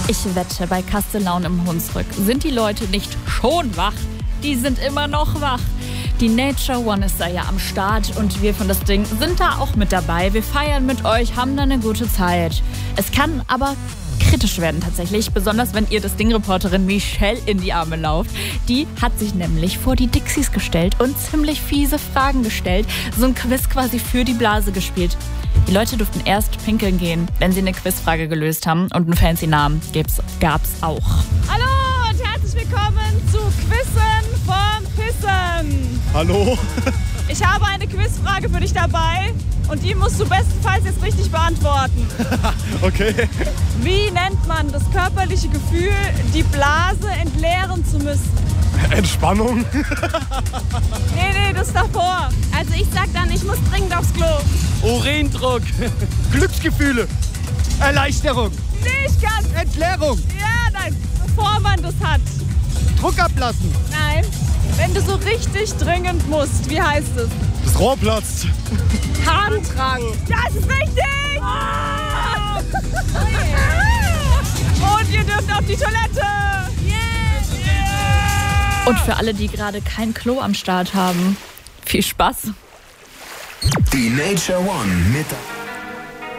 Ich wette, bei Castellaun im Hunsrück sind die Leute nicht schon wach, die sind immer noch wach. Die Nature One ist da ja am Start und wir von das Ding sind da auch mit dabei. Wir feiern mit euch, haben da eine gute Zeit. Es kann aber kritisch werden tatsächlich, besonders wenn ihr das Ding-Reporterin Michelle in die Arme lauft. Die hat sich nämlich vor die Dixies gestellt und ziemlich fiese Fragen gestellt. So ein Quiz quasi für die Blase gespielt. Die Leute durften erst pinkeln gehen, wenn sie eine Quizfrage gelöst haben und einen fancy Namen gab's auch. Hallo und herzlich willkommen zu Quizzen vom Pissen. Hallo. Ich habe eine Quizfrage für dich dabei und die musst du bestenfalls jetzt richtig beantworten. Okay. Wie nennt man das körperliche Gefühl, die Blase entleeren zu müssen? Entspannung. Nee, das davor. Also ich sag dann, ich muss dringend aufs Klo. Urindruck. Glücksgefühle. Erleichterung. Nicht ganz. Entleerung. Ja, nein, bevor man das hat. Druck ablassen. Nein, wenn du so richtig dringend musst, wie heißt es? Das Rohr platzt. Harndrang. Das ist richtig! Und ihr dürft auf die Toilette! Und für alle, die gerade kein Klo am Start haben, viel Spaß. Die Nature One mit